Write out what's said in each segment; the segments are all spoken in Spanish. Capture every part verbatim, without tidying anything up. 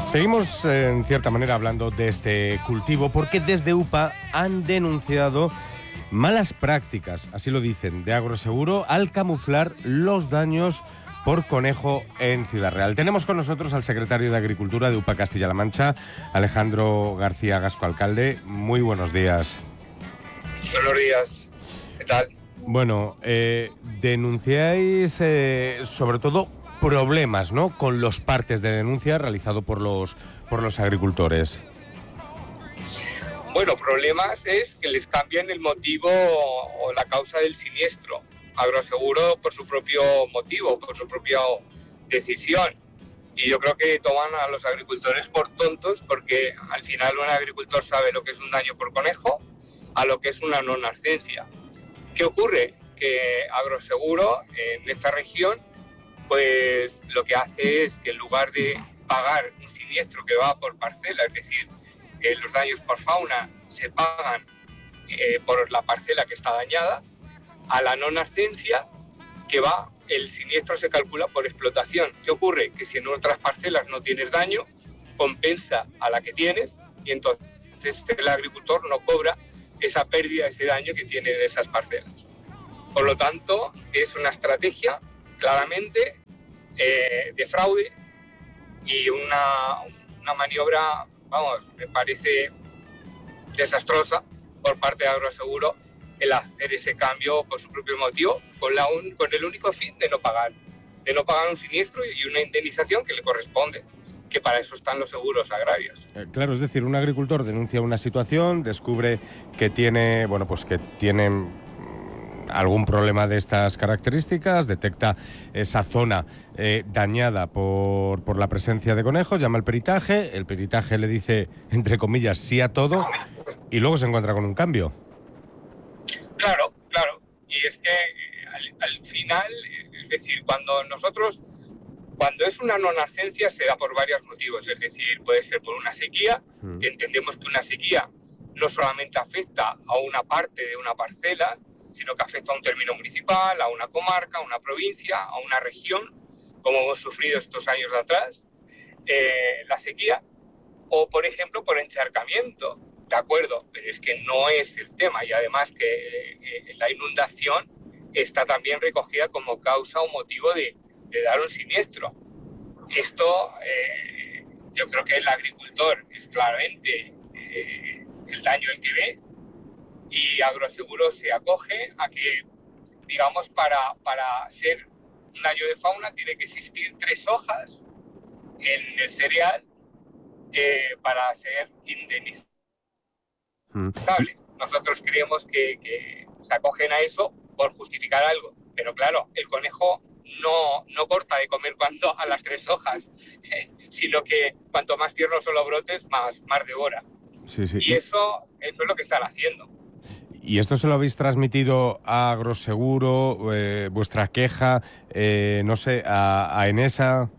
Seguimos, eh, en cierta manera, hablando de este cultivo porque desde U P A han denunciado malas prácticas, así lo dicen, de Agroseguro al camuflar los daños por conejo en Ciudad Real. Tenemos con nosotros al secretario de Agricultura de U P A Castilla-La Mancha, Alejandro García Gasco, alcalde. Muy buenos días. Buenos días. ¿Qué tal? Bueno, eh, denunciáis eh, sobre todo problemas, ¿no?, con los partes de denuncia realizado por los por los agricultores. Bueno, problemas es que les cambian el motivo o la causa del siniestro. Agroseguro por su propio motivo, por su propia decisión. Y yo creo que toman a los agricultores por tontos, porque al final un agricultor sabe lo que es un daño por conejo a lo que es una no-narcencia. ¿Qué ocurre? Que Agroseguro en esta región pues lo que hace es que en lugar de pagar un siniestro que va por parcela, es decir, que los daños por fauna se pagan eh, por la parcela que está dañada, a la no-narcencia que va, el siniestro se calcula por explotación. ¿Qué ocurre? Que si en otras parcelas no tienes daño, compensa a la que tienes y entonces el agricultor no cobra esa pérdida, ese daño que tiene de esas parcelas. Por lo tanto, es una estrategia claramente eh, de fraude y una, una maniobra, vamos, me parece desastrosa por parte de Agroseguro el hacer ese cambio por su propio motivo, con, la un, con el único fin de no pagar, de no pagar un siniestro y una indemnización que le corresponde, que para eso están los seguros agrarios. Eh, claro, es decir, un agricultor denuncia una situación, descubre que tiene, bueno, pues que tiene algún problema de estas características, detecta esa zona eh, dañada por, por la presencia de conejos, llama al peritaje, el peritaje le dice, entre comillas, sí a todo, y luego se encuentra con un cambio. Claro, claro, y es que eh, al, al final, es decir, cuando nosotros, cuando es una no-narcencia se da por varios motivos, es decir, puede ser por una sequía, mm. entendemos que una sequía no solamente afecta a una parte de una parcela, sino que afecta a un término municipal, a una comarca, a una provincia, a una región, como hemos sufrido estos años de atrás, eh, la sequía, o por ejemplo por encharcamiento, de acuerdo, pero es que no es el tema, y además que eh, la inundación está también recogida como causa o motivo de, de dar un siniestro. Esto, eh, yo creo que el agricultor es claramente eh, el daño el que ve, y Agroseguro se acoge a que, digamos, para, para ser un daño de fauna tiene que existir tres hojas en el cereal eh, para ser indemnizable. Mm. Nosotros creemos que, que se acogen a eso por justificar algo, pero claro, el conejo no, no corta de comer cuando a las tres hojas, eh, sino que cuanto más tiernos son los brotes, más, más devora. Sí, sí. Y eso, eso es lo que están haciendo. ¿Y esto se lo habéis transmitido a Agroseguro, eh, vuestra queja, eh, no sé, a, a Enesa?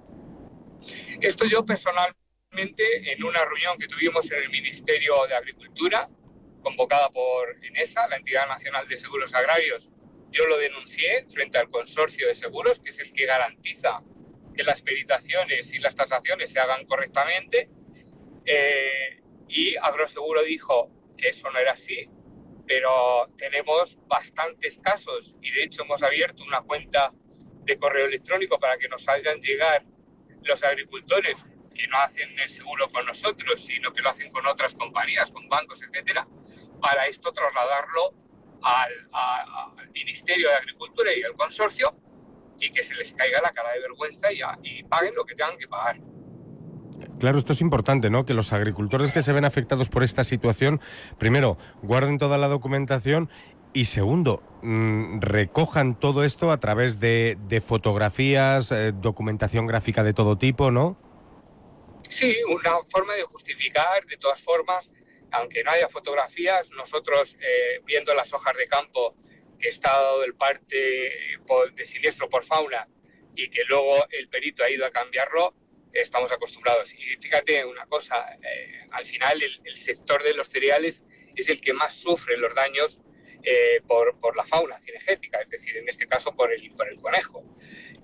Esto yo personalmente, en una reunión que tuvimos en el Ministerio de Agricultura, convocada por Enesa, la Entidad Nacional de Seguros Agrarios, yo lo denuncié frente al consorcio de seguros, que es el que garantiza que las peritaciones y las tasaciones se hagan correctamente, eh, y Agroseguro dijo que eso no era así, pero tenemos bastantes casos y de hecho hemos abierto una cuenta de correo electrónico para que nos hagan llegar los agricultores que no hacen el seguro con nosotros, sino que lo hacen con otras compañías, con bancos, etcétera, para esto trasladarlo al, a, al Ministerio de Agricultura y al consorcio y que se les caiga la cara de vergüenza y, a, y paguen lo que tengan que pagar. Claro, esto es importante, ¿no? Que los agricultores que se ven afectados por esta situación, primero, guarden toda la documentación y segundo, mmm, recojan todo esto a través de, de fotografías, eh, documentación gráfica de todo tipo, ¿no? Sí, una forma de justificar, de todas formas, aunque no haya fotografías, nosotros eh, viendo las hojas de campo que está dado el parte por, de siniestro por fauna y que luego el perito ha ido a cambiarlo, estamos acostumbrados. Y fíjate una cosa, eh, al final el, el sector de los cereales es el que más sufre los daños eh, por, por la fauna cinegética, es decir, en este caso por el, por el conejo.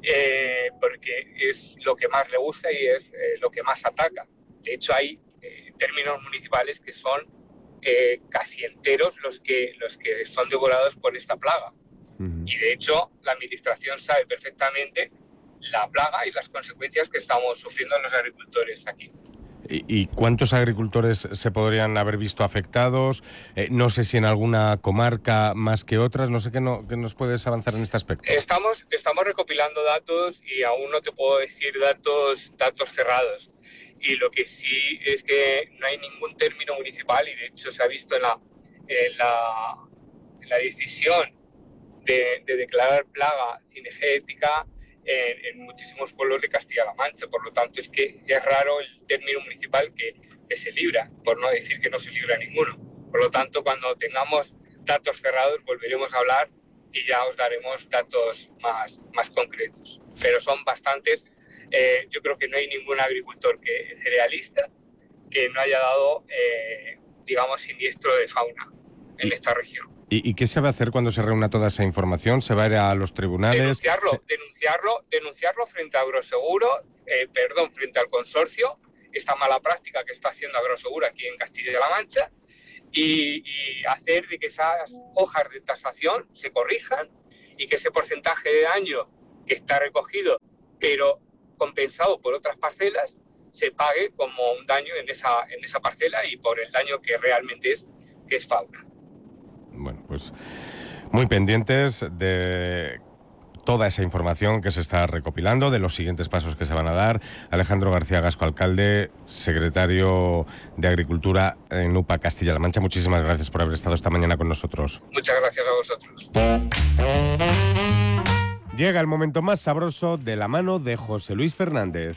eh, porque es lo que más le gusta y es eh, lo que más ataca. De hecho, hay eh, términos municipales que son eh, casi enteros los que, los que son devorados por esta plaga. Uh-huh. Y de hecho, la administración sabe perfectamente la plaga y las consecuencias que estamos sufriendo los agricultores aquí. ¿Y cuántos agricultores se podrían haber visto afectados? Eh, no sé si en alguna comarca más que otras. No sé qué, no, qué nos puedes avanzar en este aspecto. Estamos, estamos recopilando datos y aún no te puedo decir datos, datos cerrados. Y lo que sí es que no hay ningún término municipal, y de hecho se ha visto en la, en la, en la decisión de, de declarar plaga cinegética En, en muchísimos pueblos de Castilla-La Mancha. Por lo tanto, es que es raro el término municipal que, que se libra, por no decir que no se libra ninguno. Por lo tanto, cuando tengamos datos cerrados, volveremos a hablar y ya os daremos datos más, más concretos. Pero son bastantes. Eh, yo creo que no hay ningún agricultor que cerealista que no haya dado, eh, digamos, siniestro de fauna en esta región. ¿Y, ¿Y qué se va a hacer cuando se reúna toda esa información? ¿Se va a ir a los tribunales? Denunciarlo, se... denunciarlo, denunciarlo frente a Agroseguro, eh, perdón, frente al consorcio, esta mala práctica que está haciendo Agroseguro aquí en Castilla-La Mancha, y, y hacer de que esas hojas de tasación se corrijan y que ese porcentaje de daño que está recogido, pero compensado por otras parcelas, se pague como un daño en esa, en esa parcela y por el daño que realmente es, que es fauna. Bueno, pues muy pendientes de toda esa información que se está recopilando, de los siguientes pasos que se van a dar. Alejandro García Gasco, alcalde, secretario de Agricultura en UPA Castilla-La Mancha, muchísimas gracias por haber estado esta mañana con nosotros. Muchas gracias a vosotros. Llega el momento más sabroso de la mano de José Luis Fernández.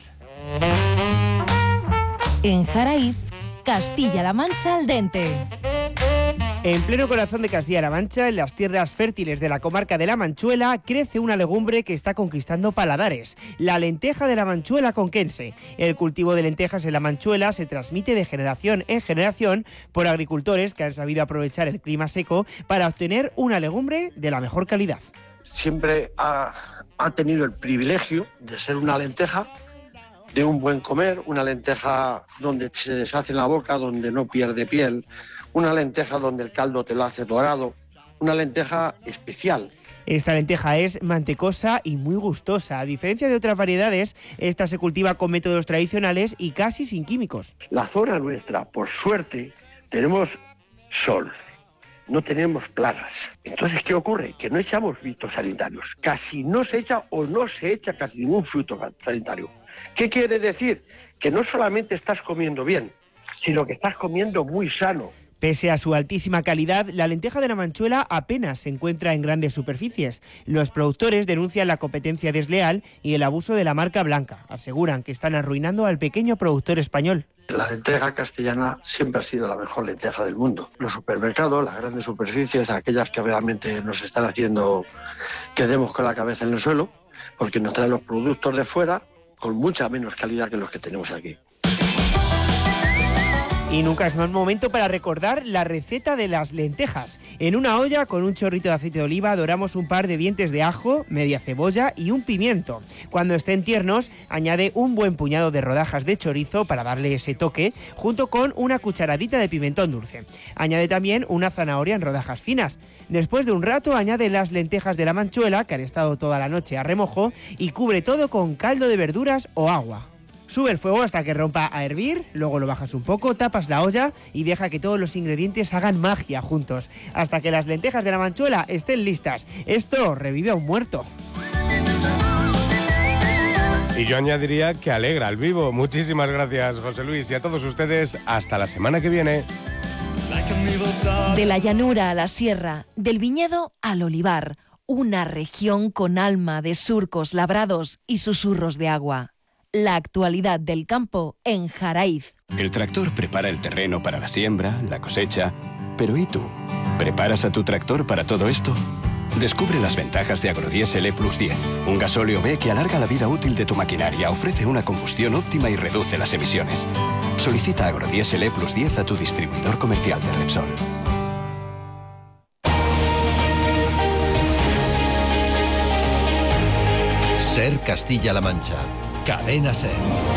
En Jaraíz, Castilla-La Mancha al dente. En pleno corazón de Castilla-La Mancha, en las tierras fértiles de la comarca de La Manchuela, crece una legumbre que está conquistando paladares, la lenteja de la Manchuela conquense. El cultivo de lentejas en La Manchuela se transmite de generación en generación por agricultores que han sabido aprovechar el clima seco para obtener una legumbre de la mejor calidad. Siempre ha, ha tenido el privilegio de ser una lenteja de un buen comer, una lenteja donde se deshace en la boca, donde no pierde piel, una lenteja donde el caldo te lo hace dorado, una lenteja especial. Esta lenteja es mantecosa y muy gustosa. A diferencia de otras variedades, esta se cultiva con métodos tradicionales y casi sin químicos. La zona nuestra, por suerte, tenemos sol, no tenemos plagas. Entonces, ¿qué ocurre? Que no echamos fitosanitarios. Casi no se echa o no se echa casi ningún fitosanitario. ¿Qué quiere decir? Que no solamente estás comiendo bien, sino que estás comiendo muy sano. Pese a su altísima calidad, la lenteja de La Manchuela apenas se encuentra en grandes superficies. Los productores denuncian la competencia desleal y el abuso de la marca blanca. Aseguran que están arruinando al pequeño productor español. La lenteja castellana siempre ha sido la mejor lenteja del mundo. Los supermercados, las grandes superficies, aquellas que realmente nos están haciendo que demos con la cabeza en el suelo, porque nos traen los productos de fuera con mucha menos calidad que los que tenemos aquí. Y nunca es mal momento para recordar la receta de las lentejas. En una olla con un chorrito de aceite de oliva doramos un par de dientes de ajo, media cebolla y un pimiento. Cuando estén tiernos, añade un buen puñado de rodajas de chorizo para darle ese toque, junto con una cucharadita de pimentón dulce. Añade también una zanahoria en rodajas finas. Después de un rato, añade las lentejas de La Manchuela, que han estado toda la noche a remojo, y cubre todo con caldo de verduras o agua. Sube el fuego hasta que rompa a hervir, luego lo bajas un poco, tapas la olla y deja que todos los ingredientes hagan magia juntos, hasta que las lentejas de La Manchuela estén listas. Esto revive a un muerto. Y yo añadiría que alegra al vivo. Muchísimas gracias, José Luis, y a todos ustedes, hasta la semana que viene. De la llanura a la sierra, del viñedo al olivar, una región con alma de surcos labrados y susurros de agua. La actualidad del campo en Jaraíz. El tractor prepara el terreno para la siembra, la cosecha. Pero ¿y tú? ¿Preparas a tu tractor para todo esto? Descubre las ventajas de Agrodiesel E plus diez, un gasóleo B que alarga la vida útil de tu maquinaria, ofrece una combustión óptima y reduce las emisiones. Solicita Agrodiesel E plus diez a tu distribuidor comercial de Repsol. SER Castilla-La Mancha. Cadena SER.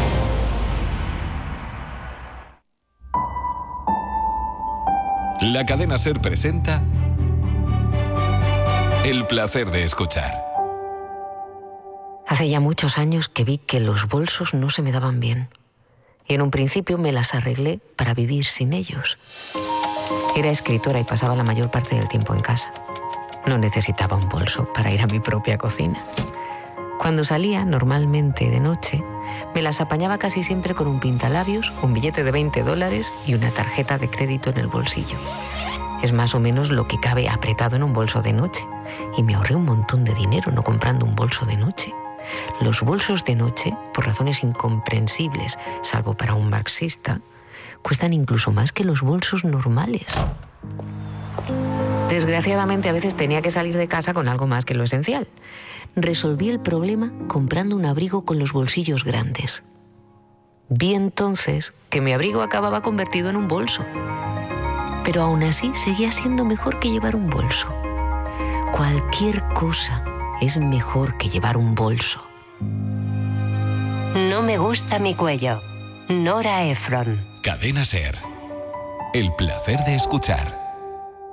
La cadena SER presenta El placer de escuchar. Hace ya muchos años que vi que los bolsos no se me daban bien. Y en un principio me las arreglé para vivir sin ellos. Era escritora y pasaba la mayor parte del tiempo en casa. No necesitaba un bolso para ir a mi propia cocina. Cuando salía, normalmente de noche, me las apañaba casi siempre con un pintalabios, un billete de veinte dólares y una tarjeta de crédito en el bolsillo. Es más o menos lo que cabe apretado en un bolso de noche. Y me ahorré un montón de dinero no comprando un bolso de noche. Los bolsos de noche, por razones incomprensibles, salvo para un marxista, cuestan incluso más que los bolsos normales. Desgraciadamente, a veces tenía que salir de casa con algo más que lo esencial. Resolví el problema comprando un abrigo con los bolsillos grandes. Vi entonces que mi abrigo acababa convertido en un bolso. Pero aún así seguía siendo mejor que llevar un bolso. Cualquier cosa es mejor que llevar un bolso. No me gusta mi cuello. Nora Ephron. Cadena SER. El placer de escuchar.